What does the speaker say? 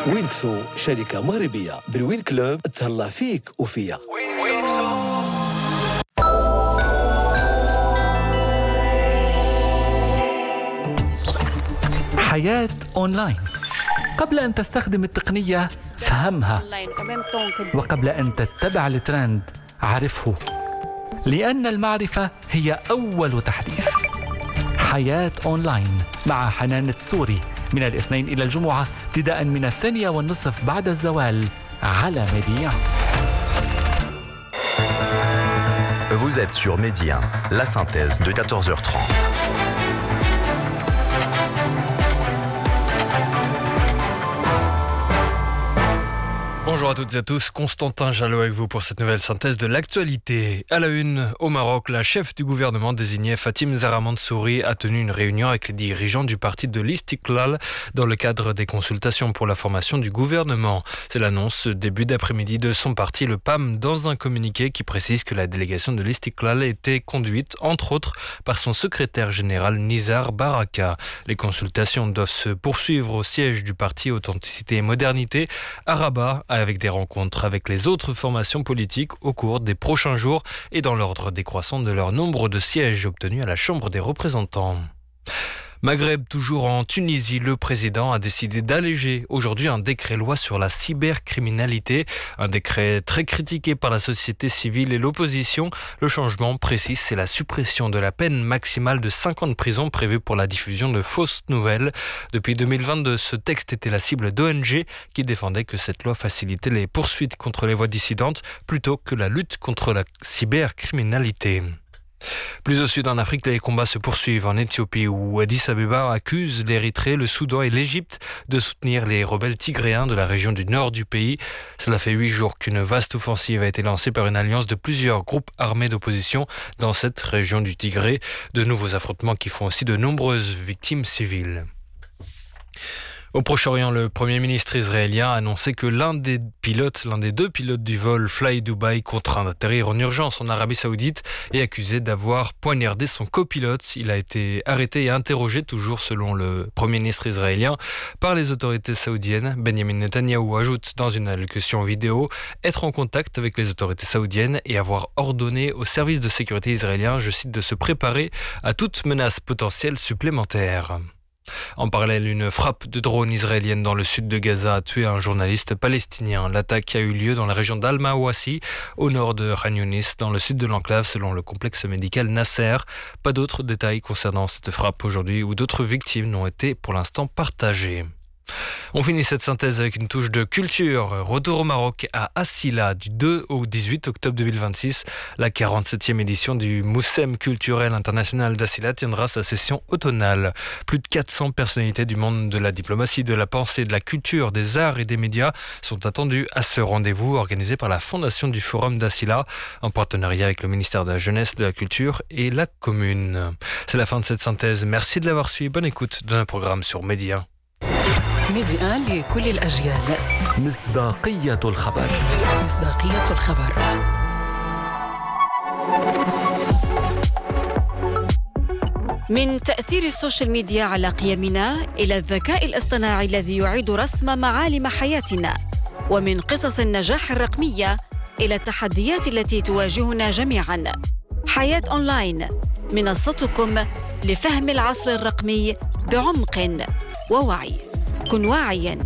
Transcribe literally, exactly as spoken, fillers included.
وينكسو شركة مغربية. بالوين كلوب تهلا فيك وفيا. حياة أونلاين. قبل أن تستخدم التقنية فهمها، وقبل أن تتبع الترند عرفه، لأن المعرفة هي أول تحديث. حياة أونلاين مع حنان التسوري من الاثنين إلى الجمعة ابتداء من الثانية والنصف بعد الزوال على ميديا. Vous êtes sur Medi un, la synthèse de quatorze heures trente. Bonjour à toutes et à tous, Constantin Jalot avec vous pour cette nouvelle synthèse de l'actualité. À la une, au Maroc, la chef du gouvernement désignée Fatim Zahra Mansouri a tenu une réunion avec les dirigeants du parti de l'Istiqlal dans le cadre des consultations pour la formation du gouvernement. C'est l'annonce ce début d'après-midi de son parti, le P A M, dans un communiqué qui précise que la délégation de l'Istiqlal était conduite, entre autres, par son secrétaire général Nizar Baraka. Les consultations doivent se poursuivre au siège du parti Authenticité et Modernité à Rabat, avec des rencontres avec les autres formations politiques au cours des prochains jours et dans l'ordre décroissant de leur nombre de sièges obtenus à la Chambre des représentants. Maghreb, toujours en Tunisie, le président a décidé d'alléger aujourd'hui un décret-loi sur la cybercriminalité. Un décret très critiqué par la société civile et l'opposition. Le changement précis, c'est la suppression de la peine maximale de cinq ans de prison prévue pour la diffusion de fausses nouvelles. Depuis deux mille vingt-deux, ce texte était la cible d'O N G qui défendait que cette loi facilitait les poursuites contre les voix dissidentes plutôt que la lutte contre la cybercriminalité. Plus au sud en Afrique, les combats se poursuivent en Éthiopie où Addis Abeba accuse l'Érythrée, le Soudan et l'Égypte de soutenir les rebelles tigréens de la région du nord du pays. Cela fait huit jours qu'une vaste offensive a été lancée par une alliance de plusieurs groupes armés d'opposition dans cette région du Tigré. De nouveaux affrontements qui font aussi de nombreuses victimes civiles. Au Proche-Orient, le Premier ministre israélien a annoncé que l'un des pilotes, l'un des deux pilotes du vol Fly Dubai contraint d'atterrir en urgence en Arabie Saoudite est accusé d'avoir poignardé son copilote. Il a été arrêté et interrogé, toujours selon le Premier ministre israélien, par les autorités saoudiennes. Benjamin Netanyahou ajoute dans une allocution vidéo être en contact avec les autorités saoudiennes et avoir ordonné aux services de sécurité israéliens, je cite, de se préparer à toute menace potentielle supplémentaire. En parallèle, une frappe de drone israélienne dans le sud de Gaza a tué un journaliste palestinien. L'attaque a eu lieu dans la région d'Al-Mawasi, au nord de Khan Younis, dans le sud de l'enclave, selon le complexe médical Nasser. Pas d'autres détails concernant cette frappe aujourd'hui ou d'autres victimes n'ont été pour l'instant partagés. On finit cette synthèse avec une touche de culture. Retour au Maroc à Assila du deux au dix-huit octobre deux mille vingt-six. La quarante-septième édition du Moussem culturel international d'Assila tiendra sa session automnale. Plus de quatre cents personnalités du monde de la diplomatie, de la pensée, de la culture, des arts et des médias sont attendues à ce rendez-vous organisé par la Fondation du Forum d'Assila en partenariat avec le ministère de la Jeunesse, de la Culture et la commune. C'est la fin de cette synthèse. Merci de l'avoir suivi. Bonne écoute d'un programme sur Medi un. ميدي آن لكل الأجيال. مصداقية الخبر. مصداقية الخبر. من تأثير السوشيال ميديا على قيمنا إلى الذكاء الاصطناعي الذي يعيد رسم معالم حياتنا، ومن قصص النجاح الرقمية إلى التحديات التي تواجهنا جميعاً. حياة أونلاين، منصتكم لفهم العصر الرقمي بعمق ووعي. كن واعياً.